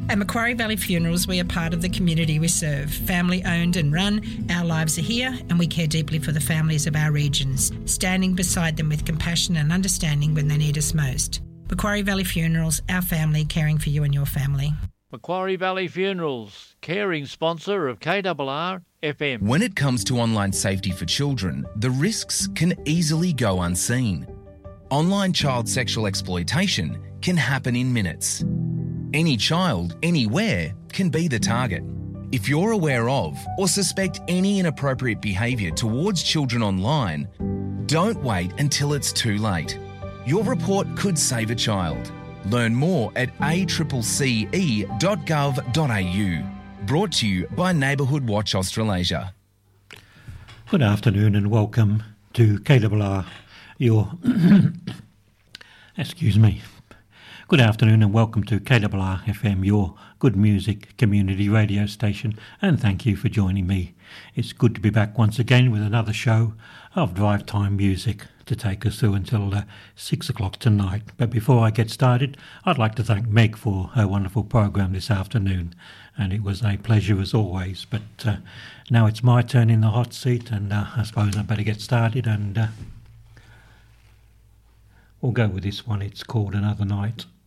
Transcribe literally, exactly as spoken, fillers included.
At Macquarie Valley Funerals, we are part of the community we serve. Family owned and run, our lives are here and we care deeply for the families of our regions, standing beside them with compassion and understanding when they need us most. Macquarie Valley Funerals, our family caring for you and your family. Macquarie Valley Funerals, caring sponsor of K R R F M. When it comes to online safety for children, the risks can easily go unseen. Online child sexual exploitation can happen in minutes. Any child, anywhere, can be the target. If you're aware of or suspect any inappropriate behaviour towards children online, don't wait until it's too late. Your report could save a child. Learn more at a c c c e dot gov dot a u. Brought to you by Neighbourhood Watch Australasia. Good afternoon and welcome to K R R, your... excuse me. Good afternoon and welcome to K R R F M, your good music community radio station, and thank you for joining me. It's good to be back once again with another show of drive time music to take us through until uh, six o'clock tonight. But before I get started, I'd like to thank Meg for her wonderful program this afternoon, and it was a pleasure as always. But uh, now it's my turn in the hot seat, and uh, I suppose I better get started, and uh, we'll go with this one. It's called Another Night.